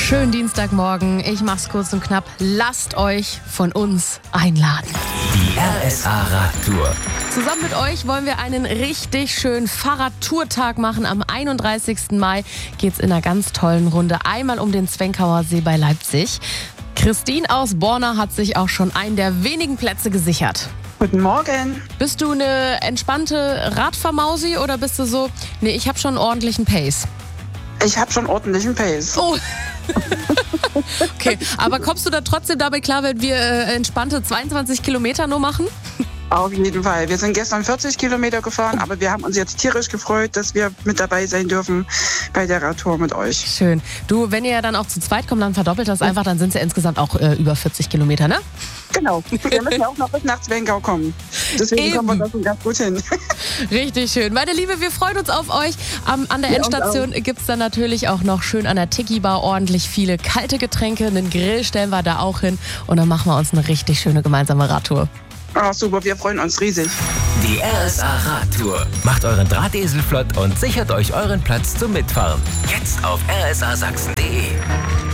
Schönen Dienstagmorgen. Ich mach's kurz und knapp. Lasst euch von uns einladen. Die RSA Radtour. Zusammen mit euch wollen wir einen richtig schönen Fahrradtourtag machen. Am 31. Mai geht's in einer ganz tollen Runde einmal um den Zwenkauer See bei Leipzig. Christine aus Borna hat sich auch schon einen der wenigen Plätze gesichert. Guten Morgen. Bist du eine entspannte Radvermausi oder bist du so, nee, ich habe schon einen ordentlichen Pace? Ich habe schon ordentlichen Pace. Oh. Okay, aber kommst du da trotzdem damit klar, wenn wir entspannte 22 Kilometer nur machen? Auf jeden Fall. Wir sind gestern 40 Kilometer gefahren, aber wir haben uns jetzt tierisch gefreut, dass wir mit dabei sein dürfen bei der Radtour mit euch. Schön. Du, wenn ihr ja dann auch zu zweit kommt, dann verdoppelt das einfach, dann sind es ja insgesamt auch über 40 Kilometer, ne? Genau. Wir müssen ja auch noch bis nach Zwenkau kommen. Deswegen kommen wir da schon ganz gut hin. Richtig schön. Meine Liebe, wir freuen uns auf euch. An der Endstation gibt es dann natürlich auch noch schön an der Tiki-Bar ordentlich viele kalte Getränke. Einen Grill stellen wir da auch hin. Und dann machen wir uns eine richtig schöne gemeinsame Radtour. Ah, super, wir freuen uns riesig. Die RSA Radtour. Macht euren Drahtesel flott und sichert euch euren Platz zum Mitfahren. Jetzt auf rsasachsen.de.